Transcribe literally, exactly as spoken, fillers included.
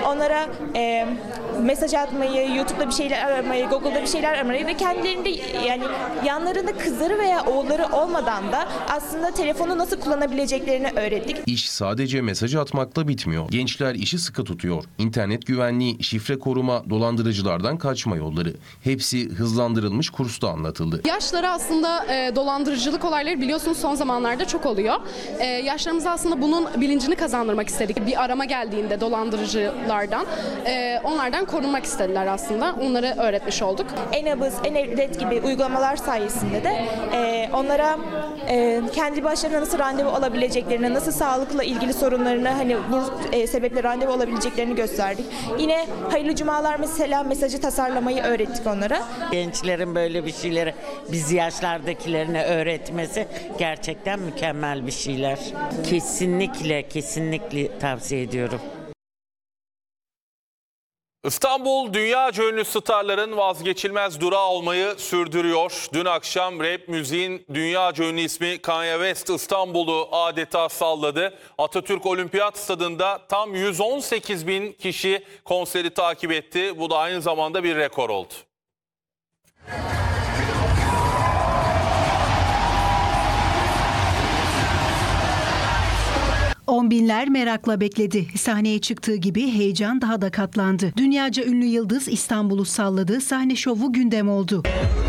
onlara e, mesaj atmayı, YouTube'da bir şeyler aramayı, Google'da bir şeyler aramayı ve kendilerinde yani yanlarında kızları veya oğulları olmadan da aslında telefonu nasıl kullanabileceklerini öğrettik. İş sadece mesaj atmakla bitmiyor. Gençler işi sıkı tutuyor. İnternet güvenliği, şifre koruma, dolandırıcılardan kaçma yolları. Hepsi hızlandırılmış kursta anlatıldı. Yaşları aslında e, dolandırıcılık olayları biliyorsunuz son zamanlarda çok oluyor. E, yaşlarımıza aslında bunun bilincini kazandırmak istedik. Bir arama geldiğinde dolandırıcılardan e, onlardan korunmak istediler aslında. Onları öğretmiş olduk. E-nabız, e-devlet gibi uygulamalar sayesinde de e, onlara e, kendi başlarına nasıl randevu alabileceklerini, nasıl sağlıkla ilgili sorunlarını hani bu e, sebeple randevu olabileceklerini gösterdik. Yine hayırlı cumalar mesela mesajı tasarlamayı öğrettik onlara. Gençlerin böyle bir şeyleri biz yaşlardakilerine öğretmesi gerçekten mükemmel bir şeyler. Kesinlikle, kesinlikle tavsiye ediyorum. İstanbul dünyaca ünlü starların vazgeçilmez durağı olmayı sürdürüyor. Dün akşam rap müziğin dünyaca ünlü ismi Kanye West İstanbul'u adeta salladı. Atatürk Olimpiyat Stadında tam yüz on sekiz bin kişi konseri takip etti. Bu da aynı zamanda bir rekor oldu. On binler merakla bekledi. Sahneye çıktığı gibi heyecan daha da katlandı. Dünyaca ünlü yıldız İstanbul'u salladı. Sahne şovu gündem oldu.